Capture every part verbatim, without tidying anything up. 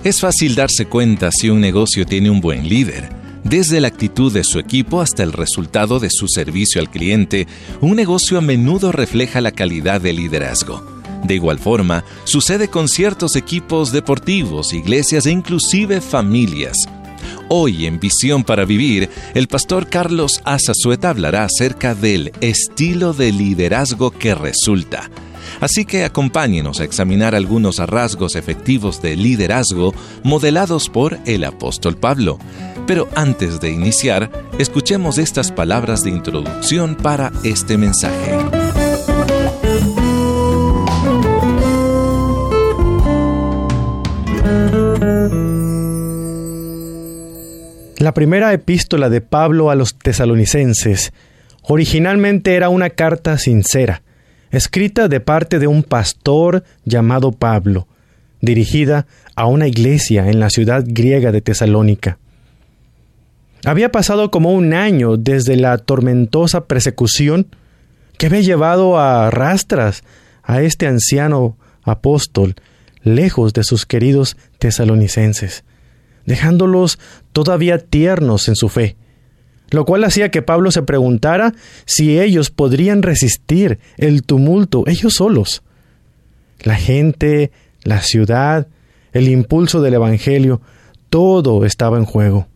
Es fácil darse cuenta si un negocio tiene un buen líder. Desde la actitud de su equipo hasta el resultado de su servicio al cliente, un negocio a menudo refleja la calidad del liderazgo. De igual forma, sucede con ciertos equipos deportivos, iglesias e inclusive familias. Hoy en Visión para Vivir, el pastor Carlos Azazueta hablará acerca del estilo de liderazgo que resulta. Así que acompáñenos a examinar algunos rasgos efectivos de liderazgo modelados por el apóstol Pablo. Pero antes de iniciar, escuchemos estas palabras de introducción para este mensaje. La primera epístola de Pablo a los tesalonicenses originalmente era una carta sincera, escrita de parte de un pastor llamado Pablo, dirigida a una iglesia en la ciudad griega de Tesalónica. Había pasado como un año desde la tormentosa persecución que había llevado a rastras a este anciano apóstol lejos de sus queridos tesalonicenses, dejándolos todavía tiernos en su fe, lo cual hacía que Pablo se preguntara si ellos podrían resistir el tumulto ellos solos. La gente, la ciudad, el impulso del evangelio, todo estaba en juego.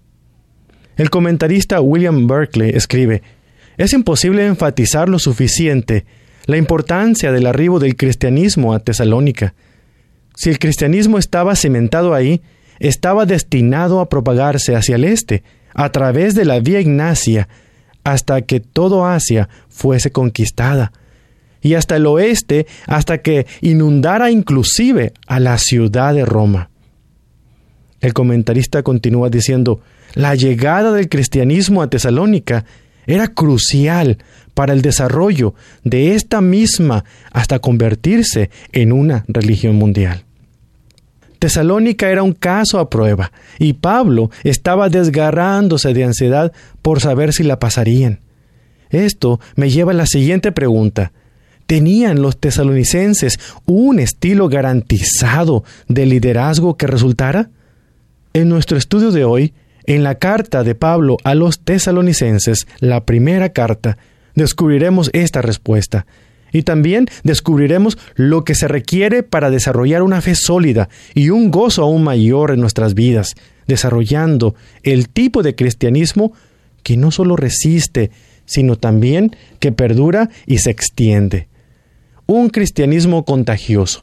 El comentarista William Berkeley escribe: es imposible enfatizar lo suficiente la importancia del arribo del cristianismo a Tesalónica. Si el cristianismo estaba cimentado ahí, estaba destinado a propagarse hacia el este, a través de la vía Ignacia, hasta que todo Asia fuese conquistada, y hasta el oeste, hasta que inundara inclusive a la ciudad de Roma. El comentarista continúa diciendo: la llegada del cristianismo a Tesalónica era crucial para el desarrollo de esta misma hasta convertirse en una religión mundial. Tesalónica era un caso a prueba, y Pablo estaba desgarrándose de ansiedad por saber si la pasarían. Esto me lleva a la siguiente pregunta: ¿tenían los tesalonicenses un estilo garantizado de liderazgo que resultara? En nuestro estudio de hoy, en la carta de Pablo a los tesalonicenses, la primera carta, descubriremos esta respuesta. Y también descubriremos lo que se requiere para desarrollar una fe sólida y un gozo aún mayor en nuestras vidas, desarrollando el tipo de cristianismo que no solo resiste, sino también que perdura y se extiende. Un cristianismo contagioso.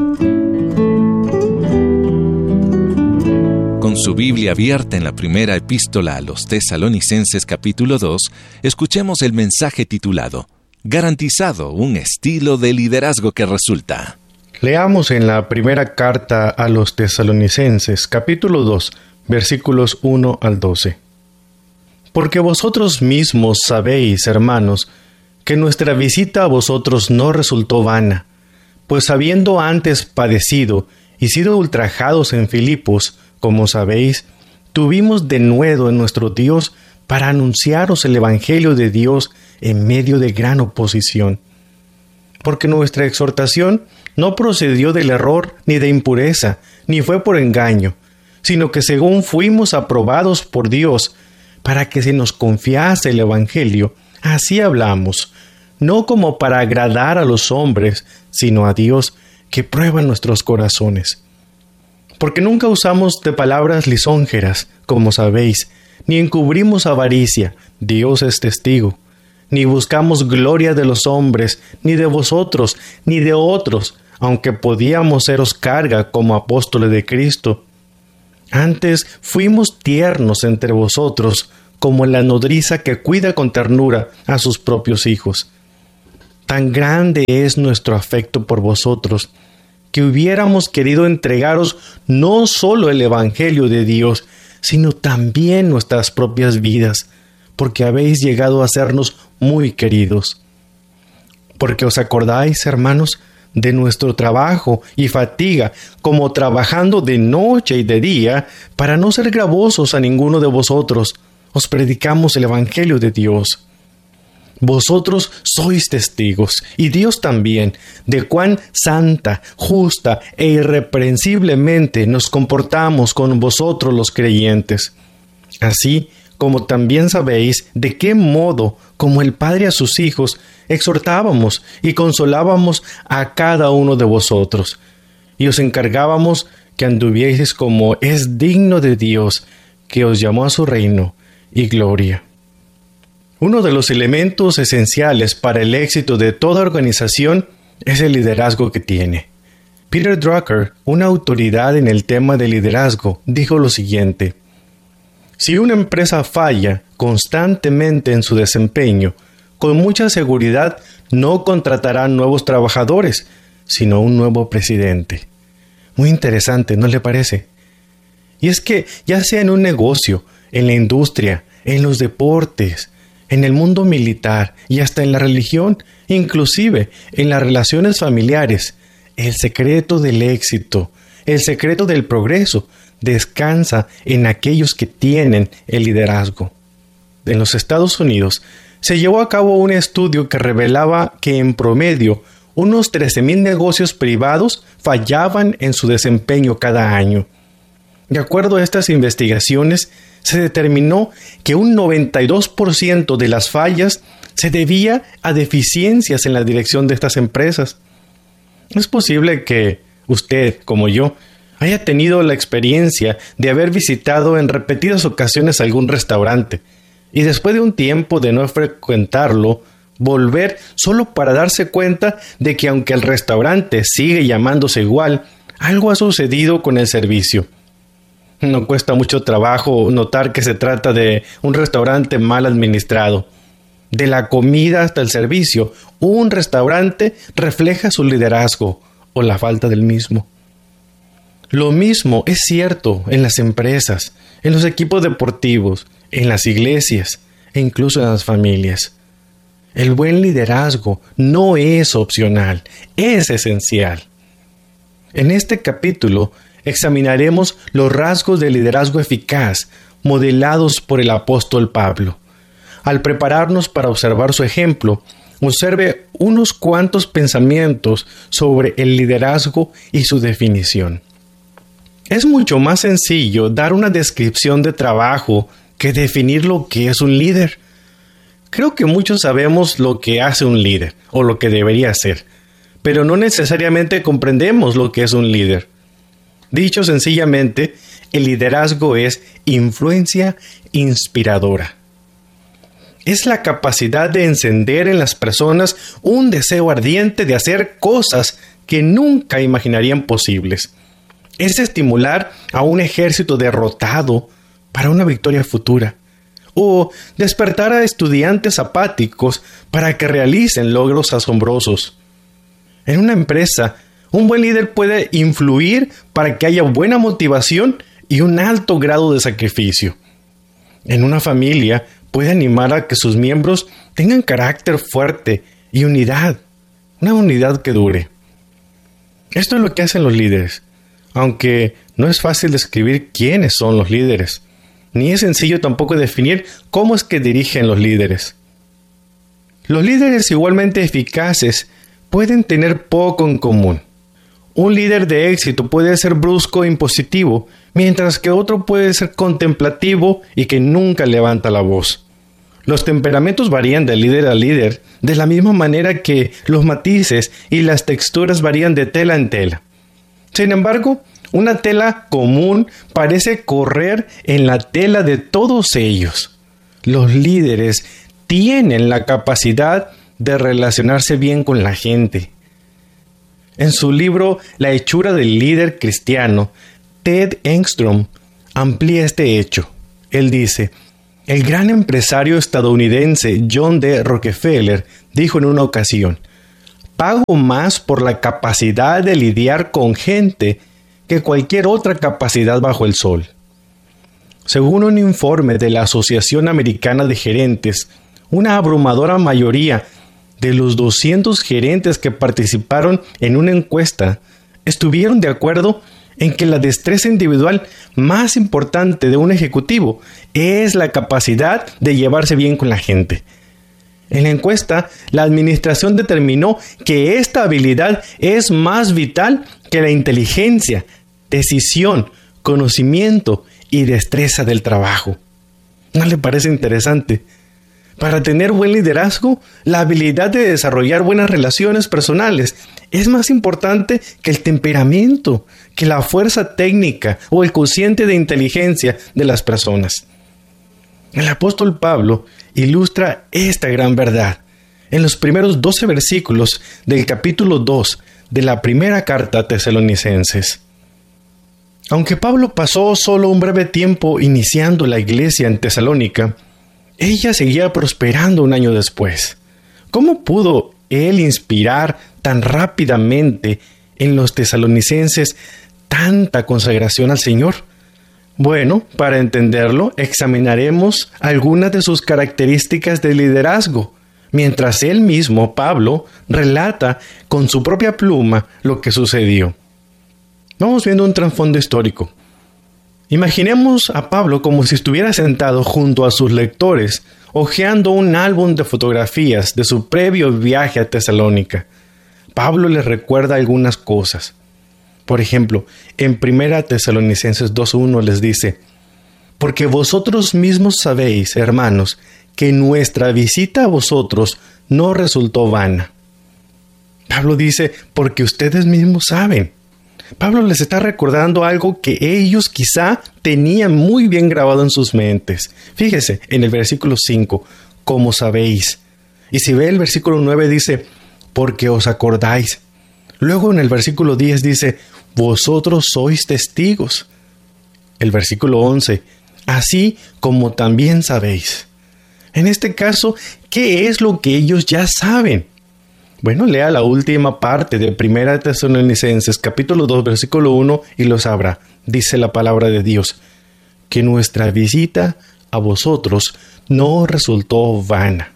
Con su Biblia abierta en la primera epístola a los tesalonicenses capítulo dos, escuchemos el mensaje titulado Garantizado, un estilo de liderazgo que resulta. Leamos en la primera carta a los tesalonicenses, capítulo dos, versículos uno al doce. Porque vosotros mismos sabéis, hermanos, que nuestra visita a vosotros no resultó vana, pues habiendo antes padecido y sido ultrajados en Filipos, como sabéis, tuvimos denuedo en nuestro Dios para anunciaros el evangelio de Dios en medio de gran oposición. Porque nuestra exhortación no procedió del error ni de impureza, ni fue por engaño, sino que según fuimos aprobados por Dios, para que se nos confiase el evangelio, así hablamos, no como para agradar a los hombres, sino a Dios, que prueba nuestros corazones. Porque nunca usamos de palabras lisonjeras, como sabéis, ni encubrimos avaricia, Dios es testigo, ni buscamos gloria de los hombres, ni de vosotros, ni de otros, aunque podíamos seros carga como apóstoles de Cristo. Antes fuimos tiernos entre vosotros, como la nodriza que cuida con ternura a sus propios hijos. Tan grande es nuestro afecto por vosotros, que hubiéramos querido entregaros no solo el evangelio de Dios, sino también nuestras propias vidas, porque habéis llegado a sernos muy queridos. Porque os acordáis, hermanos, de nuestro trabajo y fatiga, como trabajando de noche y de día, para no ser gravosos a ninguno de vosotros, os predicamos el evangelio de Dios. Vosotros sois testigos, y Dios también, de cuán santa, justa e irreprensiblemente nos comportamos con vosotros los creyentes. Así como también sabéis de qué modo, como el Padre a sus hijos, exhortábamos y consolábamos a cada uno de vosotros, y os encargábamos que anduvieseis como es digno de Dios, que os llamó a su reino y gloria. Uno de los elementos esenciales para el éxito de toda organización es el liderazgo que tiene. Peter Drucker, una autoridad en el tema de liderazgo, dijo lo siguiente: si una empresa falla constantemente en su desempeño, con mucha seguridad no contratará nuevos trabajadores, sino un nuevo presidente. Muy interesante, ¿no le parece? Y es que ya sea en un negocio, en la industria, en los deportes, en el mundo militar y hasta en la religión, inclusive en las relaciones familiares, el secreto del éxito, el secreto del progreso, descansa en aquellos que tienen el liderazgo. En los Estados Unidos se llevó a cabo un estudio que revelaba que en promedio unos trece mil negocios privados fallaban en su desempeño cada año. De acuerdo a estas investigaciones, se determinó que un noventa y dos por ciento de las fallas se debía a deficiencias en la dirección de estas empresas. Es posible que usted, como yo, haya tenido la experiencia de haber visitado en repetidas ocasiones algún restaurante y después de un tiempo de no frecuentarlo, volver solo para darse cuenta de que aunque el restaurante sigue llamándose igual, algo ha sucedido con el servicio. No cuesta mucho trabajo notar que se trata de un restaurante mal administrado. De la comida hasta el servicio, un restaurante refleja su liderazgo o la falta del mismo. Lo mismo es cierto en las empresas, en los equipos deportivos, en las iglesias e incluso en las familias. El buen liderazgo no es opcional, es esencial. En este capítulo examinaremos los rasgos de liderazgo eficaz modelados por el apóstol Pablo. Al prepararnos para observar su ejemplo, observe unos cuantos pensamientos sobre el liderazgo y su definición. Es mucho más sencillo dar una descripción de trabajo que definir lo que es un líder. Creo que muchos sabemos lo que hace un líder o lo que debería hacer, pero no necesariamente comprendemos lo que es un líder. Dicho sencillamente, el liderazgo es influencia inspiradora. Es la capacidad de encender en las personas un deseo ardiente de hacer cosas que nunca imaginarían posibles. Es estimular a un ejército derrotado para una victoria futura. O despertar a estudiantes apáticos para que realicen logros asombrosos. En una empresa, un buen líder puede influir para que haya buena motivación y un alto grado de sacrificio. En una familia, puede animar a que sus miembros tengan carácter fuerte y unidad, una unidad que dure. Esto es lo que hacen los líderes, aunque no es fácil describir quiénes son los líderes, ni es sencillo tampoco definir cómo es que dirigen los líderes. Los líderes igualmente eficaces pueden tener poco en común. Un líder de éxito puede ser brusco e impositivo, mientras que otro puede ser contemplativo y que nunca levanta la voz. Los temperamentos varían de líder a líder, de la misma manera que los matices y las texturas varían de tela en tela. Sin embargo, una tela común parece correr en la tela de todos ellos. Los líderes tienen la capacidad de relacionarse bien con la gente. En su libro La hechura del líder cristiano, Ted Engstrom amplía este hecho. Él dice: el gran empresario estadounidense John D. Rockefeller dijo en una ocasión: pago más por la capacidad de lidiar con gente que cualquier otra capacidad bajo el sol. Según un informe de la Asociación Americana de Gerentes, una abrumadora mayoría de los doscientos gerentes que participaron en una encuesta estuvieron de acuerdo en que la destreza individual más importante de un ejecutivo es la capacidad de llevarse bien con la gente. En la encuesta, la administración determinó que esta habilidad es más vital que la inteligencia, decisión, conocimiento y destreza del trabajo. ¿No le parece interesante? Para tener buen liderazgo, la habilidad de desarrollar buenas relaciones personales es más importante que el temperamento, que la fuerza técnica o el cociente de inteligencia de las personas. El apóstol Pablo ilustra esta gran verdad en los primeros doce versículos del capítulo dos de la primera carta a Tesalonicenses. Aunque Pablo pasó solo un breve tiempo iniciando la iglesia en Tesalónica, ella seguía prosperando un año después. ¿Cómo pudo él inspirar tan rápidamente en los tesalonicenses tanta consagración al Señor? Bueno, para entenderlo, examinaremos algunas de sus características de liderazgo, mientras él mismo, Pablo, relata con su propia pluma lo que sucedió. Vamos viendo un trasfondo histórico. Imaginemos a Pablo como si estuviera sentado junto a sus lectores, hojeando un álbum de fotografías de su previo viaje a Tesalónica. Pablo les recuerda algunas cosas. Por ejemplo, en primera Tesalonicenses dos uno les dice: porque vosotros mismos sabéis, hermanos, que nuestra visita a vosotros no resultó vana. Pablo dice, porque ustedes mismos saben. Pablo les está recordando algo que ellos quizá tenían muy bien grabado en sus mentes. Fíjese en el versículo cinco, como sabéis. Y si ve el versículo nueve dice, porque os acordáis. Luego en el versículo diez dice, vosotros sois testigos. El versículo once, así como también sabéis. En este caso, ¿qué es lo que ellos ya saben? Bueno, lea la última parte de primera Tesalonicenses, capítulo dos, versículo uno, y lo sabrá. Dice la palabra de Dios, que nuestra visita a vosotros no resultó vana.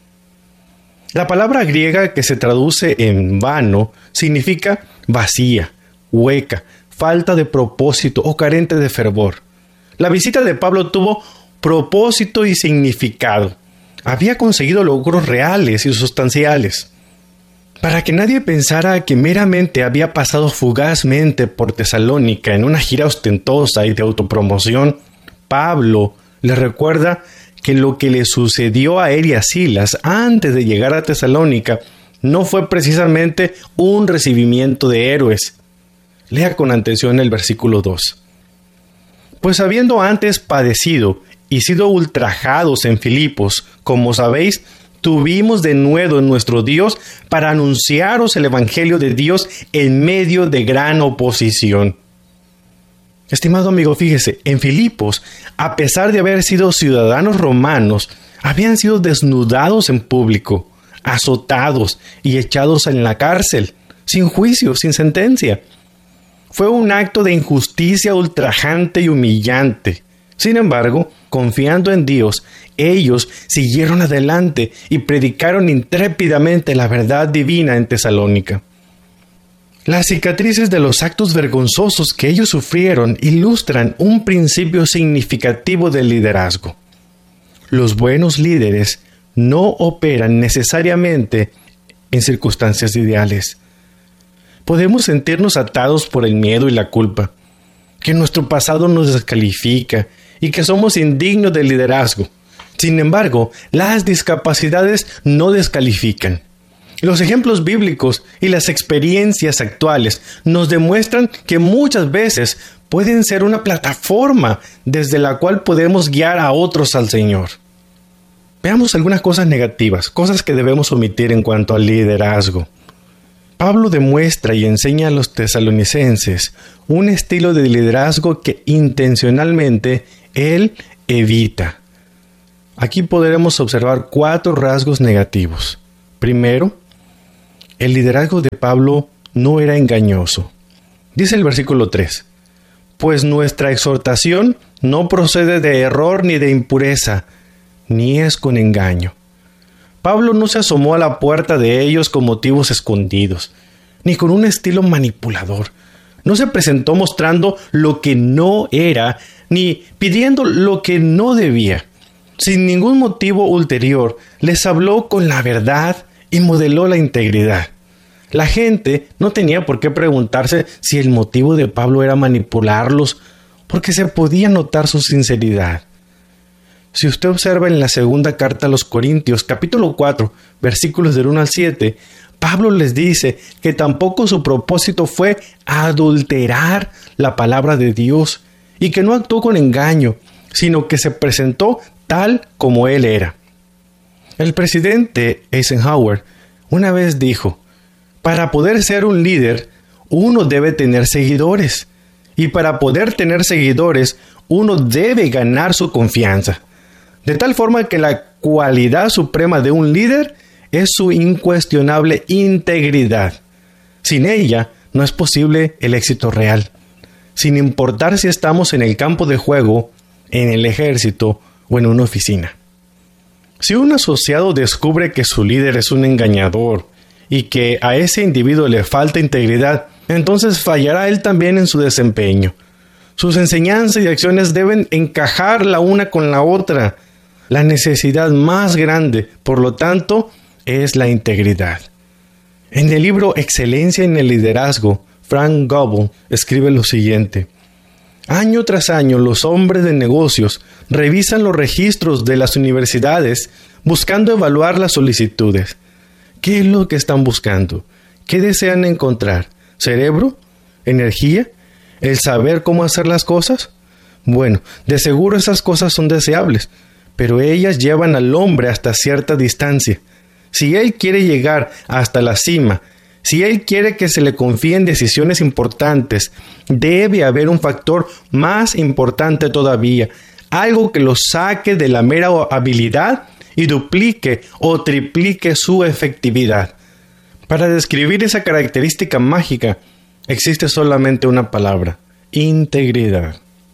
La palabra griega que se traduce en vano significa vacía, hueca, falta de propósito o carente de fervor. La visita de Pablo tuvo propósito y significado. Había conseguido logros reales y sustanciales. Para que nadie pensara que meramente había pasado fugazmente por Tesalónica en una gira ostentosa y de autopromoción, Pablo le recuerda que lo que le sucedió a él y a Silas antes de llegar a Tesalónica no fue precisamente un recibimiento de héroes. Lea con atención el versículo dos. Pues habiendo antes padecido y sido ultrajados en Filipos, como sabéis, tuvimos de nuevo en nuestro Dios para anunciaros el Evangelio de Dios en medio de gran oposición. Estimado amigo, fíjese, en Filipos, a pesar de haber sido ciudadanos romanos, habían sido desnudados en público, azotados y echados en la cárcel, sin juicio, sin sentencia. Fue un acto de injusticia ultrajante y humillante. Sin embargo, confiando en Dios, ellos siguieron adelante y predicaron intrépidamente la verdad divina en Tesalónica. Las cicatrices de los actos vergonzosos que ellos sufrieron ilustran un principio significativo del liderazgo. Los buenos líderes no operan necesariamente en circunstancias ideales. Podemos sentirnos atados por el miedo y la culpa, que nuestro pasado nos descalifica y que somos indignos del liderazgo. Sin embargo, las discapacidades no descalifican. Los ejemplos bíblicos y las experiencias actuales nos demuestran que muchas veces pueden ser una plataforma desde la cual podemos guiar a otros al Señor. Veamos algunas cosas negativas, cosas que debemos omitir en cuanto al liderazgo. Pablo demuestra y enseña a los tesalonicenses un estilo de liderazgo que intencionalmente él evita. Aquí podremos observar cuatro rasgos negativos. Primero, el liderazgo de Pablo no era engañoso. Dice el versículo tres, pues nuestra exhortación no procede de error ni de impureza, ni es con engaño. Pablo no se asomó a la puerta de ellos con motivos escondidos, ni con un estilo manipulador. No se presentó mostrando lo que no era, ni pidiendo lo que no debía. sin ningún motivo ulterior, les habló con la verdad y modeló la integridad. La gente no tenía por qué preguntarse si el motivo de Pablo era manipularlos, porque se podía notar su sinceridad. Si usted observa en la segunda carta a los Corintios, capítulo cuatro, versículos del uno al siete, Pablo les dice que tampoco su propósito fue adulterar la palabra de Dios y que no actuó con engaño, sino que se presentó tal como él era. El presidente Eisenhower una vez dijo: para poder ser un líder, uno debe tener seguidores, y para poder tener seguidores, uno debe ganar su confianza. De tal forma que la cualidad suprema de un líder es su incuestionable integridad. Sin ella, no es posible el éxito real, sin importar si estamos en el campo de juego, en el ejército o en una oficina. Si un asociado descubre que su líder es un engañador y que a ese individuo le falta integridad, entonces fallará él también en su desempeño. Sus enseñanzas y acciones deben encajar la una con la otra. La necesidad más grande, por lo tanto, es la integridad. En el libro Excelencia en el Liderazgo, Frank Gobel escribe lo siguiente: año tras año, los hombres de negocios revisan los registros de las universidades buscando evaluar las solicitudes. ¿Qué es lo que están buscando? ¿Qué desean encontrar? ¿Cerebro? ¿Energía? ¿El saber cómo hacer las cosas? Bueno, de seguro esas cosas son deseables, pero ellas llevan al hombre hasta cierta distancia. Si él quiere llegar hasta la cima, si él quiere que se le confíen decisiones importantes, debe haber un factor más importante todavía, algo que lo saque de la mera habilidad y duplique o triplique su efectividad. Para describir esa característica mágica, existe solamente una palabra: integridad.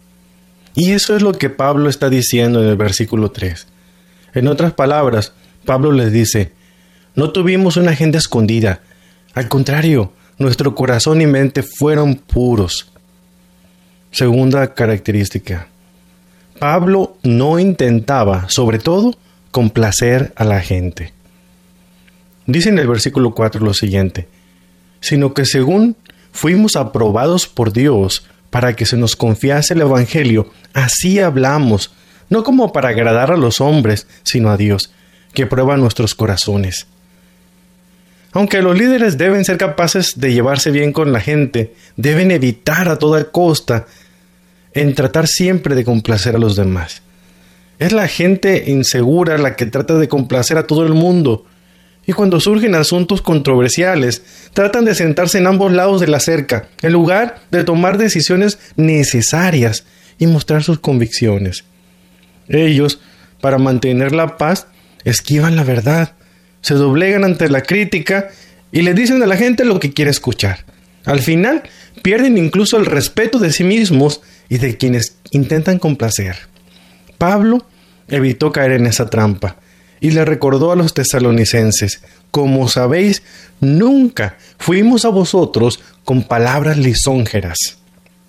Y eso es lo que Pablo está diciendo en el versículo tres. En otras palabras, Pablo les dice: no tuvimos una agenda escondida. Al contrario, nuestro corazón y mente fueron puros. Segunda característica: Pablo no intentaba, sobre todo, complacer a la gente. Dice en el versículo cuatro lo siguiente: sino que según fuimos aprobados por Dios para que se nos confiase el Evangelio, así hablamos, no como para agradar a los hombres, sino a Dios, que prueba nuestros corazones. Aunque los líderes deben ser capaces de llevarse bien con la gente, deben evitar a toda costa en tratar siempre de complacer a los demás. Es la gente insegura la que trata de complacer a todo el mundo, y cuando surgen asuntos controversiales, tratan de sentarse en ambos lados de la cerca, en lugar de tomar decisiones necesarias y mostrar sus convicciones. Ellos, para mantener la paz, esquivan la verdad, se doblegan ante la crítica y le dicen a la gente lo que quiere escuchar. Al final, pierden incluso el respeto de sí mismos y de quienes intentan complacer. Pablo evitó caer en esa trampa y le recordó a los tesalonicenses: como sabéis, nunca fuimos a vosotros con palabras lisonjeras.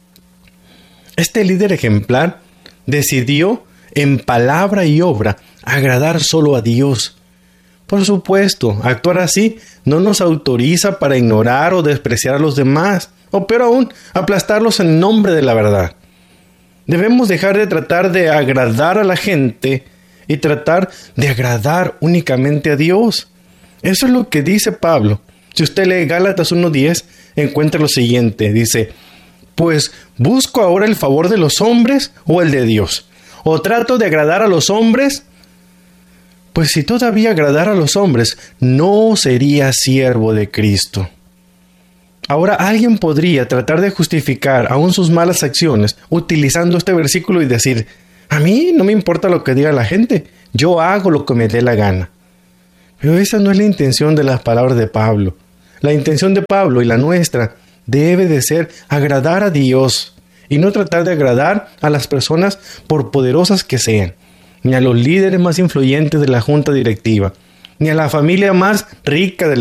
Este líder ejemplar decidió en palabra y obra agradar solo a Dios. Por supuesto, actuar así no nos autoriza para ignorar o despreciar a los demás, o peor aún, aplastarlos en nombre de la verdad. Debemos dejar de tratar de agradar a la gente y tratar de agradar únicamente a Dios. Eso es lo que dice Pablo. Si usted lee Gálatas uno diez, encuentra lo siguiente. Dice: pues, ¿busco ahora el favor de los hombres o el de Dios? ¿O trato de agradar a los hombres? Pues si todavía agradara a los hombres, no sería siervo de Cristo. Ahora alguien podría tratar de justificar aún sus malas acciones utilizando este versículo y decir: a mí no me importa lo que diga la gente, yo hago lo que me dé la gana. Pero esa no es la intención de las palabras de Pablo. La intención de Pablo y la nuestra debe de ser agradar a Dios y no tratar de agradar a las personas por poderosas que sean, ni a los líderes más influyentes de la junta directiva, ni a la familia más rica del